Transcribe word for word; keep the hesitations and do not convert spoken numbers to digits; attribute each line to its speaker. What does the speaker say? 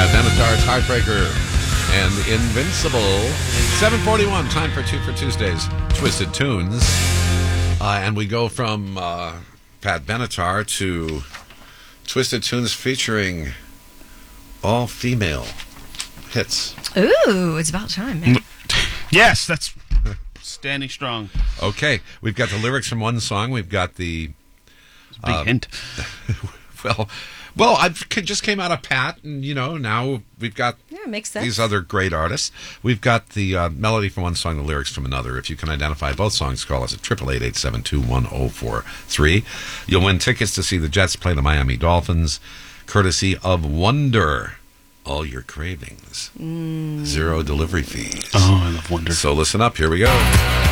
Speaker 1: Pat Benatar, Tiebreaker, and Invincible. seven forty-one, time for Two for Tuesdays, Twisted Tunes. Uh, and we go from uh, Pat Benatar to Twisted Tunes featuring all-female hits.
Speaker 2: Ooh, it's about time, man.
Speaker 3: Yes, that's standing strong.
Speaker 1: Okay, we've got the lyrics from one song. We've got the...
Speaker 3: Big
Speaker 1: uh,
Speaker 3: hint.
Speaker 1: well... Well, I just came out of Pat, and, you know, now we've got
Speaker 2: Yeah, makes sense.
Speaker 1: these other great artists. We've got the uh, melody from one song, the lyrics from another. If you can identify both songs, call us at eight eight eight, eight seven two, one oh four three. You'll win tickets to see the Jets play the Miami Dolphins, courtesy of Wonder. All your cravings.
Speaker 2: Mm.
Speaker 1: Zero delivery fees.
Speaker 3: Oh, I love Wonder.
Speaker 1: So listen up. Here we go.